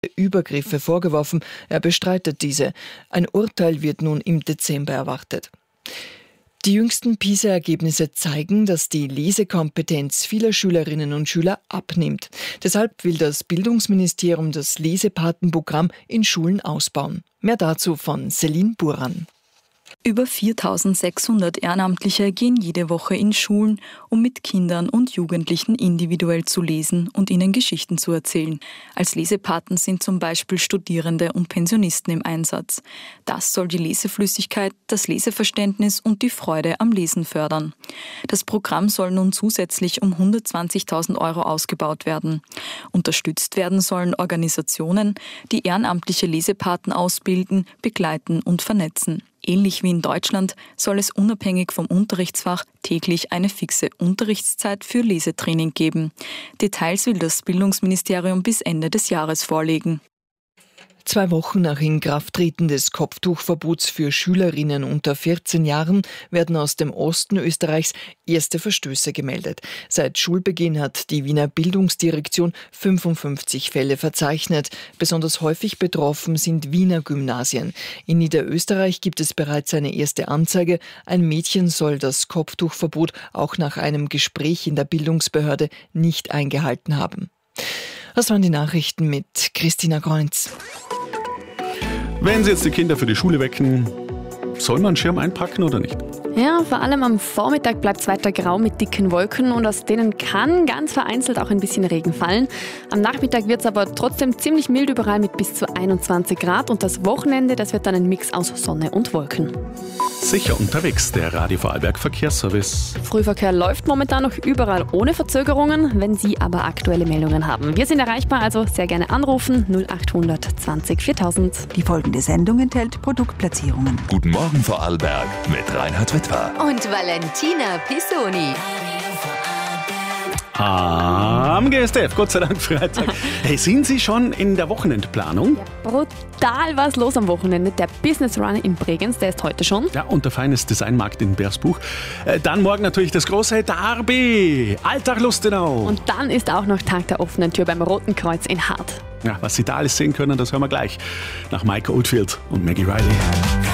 Übergriffe vorgeworfen. Er bestreitet diese. Ein Urteil wird nun im Dezember erwartet. Die jüngsten PISA-Ergebnisse zeigen, dass die Lesekompetenz vieler Schülerinnen und Schüler abnimmt. Deshalb will das Bildungsministerium das Lesepatenprogramm in Schulen ausbauen. Mehr dazu von Celine Buran. Über 4.600 Ehrenamtliche gehen jede Woche in Schulen, um mit Kindern und Jugendlichen individuell zu lesen und ihnen Geschichten zu erzählen. Als Lesepaten sind zum Beispiel Studierende und Pensionisten im Einsatz. Das soll die Leseflüssigkeit, das Leseverständnis und die Freude am Lesen fördern. Das Programm soll nun zusätzlich um 120.000 € ausgebaut werden. Unterstützt werden sollen Organisationen, die ehrenamtliche Lesepaten ausbilden, begleiten und vernetzen. Ähnlich wie in Deutschland soll es unabhängig vom Unterrichtsfach täglich eine fixe Unterrichtszeit für Lesetraining geben. Details will das Bildungsministerium bis Ende des Jahres vorlegen. 2 Wochen nach Inkrafttreten des Kopftuchverbots für Schülerinnen unter 14 Jahren werden aus dem Osten Österreichs erste Verstöße gemeldet. Seit Schulbeginn hat die Wiener Bildungsdirektion 55 Fälle verzeichnet. Besonders häufig betroffen sind Wiener Gymnasien. In Niederösterreich gibt es bereits eine erste Anzeige. Ein Mädchen soll das Kopftuchverbot auch nach einem Gespräch in der Bildungsbehörde nicht eingehalten haben. Das waren die Nachrichten mit Christina Kreunz. Wenn Sie jetzt die Kinder für die Schule wecken, soll man einen Schirm einpacken oder nicht? Ja, vor allem am Vormittag bleibt es weiter grau mit dicken Wolken und aus denen kann ganz vereinzelt auch ein bisschen Regen fallen. Am Nachmittag wird es aber trotzdem ziemlich mild überall mit bis zu 21 Grad und das Wochenende, das wird dann ein Mix aus Sonne und Wolken. Sicher unterwegs, der Radio Vorarlberg Verkehrsservice. Frühverkehr läuft momentan noch überall ohne Verzögerungen, wenn Sie aber aktuelle Meldungen haben. Wir sind erreichbar, also sehr gerne anrufen 0800 20 4000. Die folgende Sendung enthält Produktplatzierungen. Guten Morgen Vorarlberg mit Reinhard Witwer. Und Valentina Pisoni. Am GSDF, Gott sei Dank Freitag. Hey, sind Sie schon in der Wochenendplanung? Ja, brutal was los am Wochenende. Der Business Run in Bregenz, der ist heute schon. Ja, und der Feines Designmarkt in Bersbuch. Dann morgen natürlich das große Derby. Alltag Lustenau. Und dann ist auch noch Tag der offenen Tür beim Roten Kreuz in Hart. Ja, was Sie da alles sehen können, das hören wir gleich. Nach Mike Oldfield und Maggie Riley.